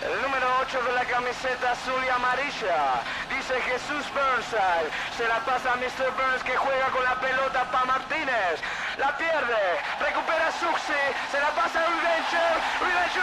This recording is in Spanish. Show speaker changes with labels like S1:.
S1: El número 8 de la camiseta azul y amarilla. Dice Jesús Burnside. Se la pasa a Mr. Burns que juega con la pelota para Martínez. La pierde. Recupera Suxi. Se la pasa a Riventure.